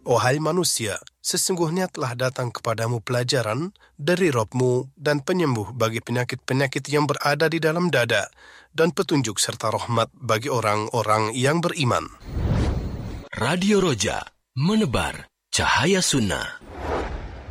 Wahai manusia, sesungguhnya telah datang kepadamu pelajaran dari Rabb-Mu dan penyembuh bagi penyakit-penyakit yang berada di dalam dada, dan petunjuk serta rahmat bagi orang-orang yang beriman. Radio Roja, menebar cahaya sunnah.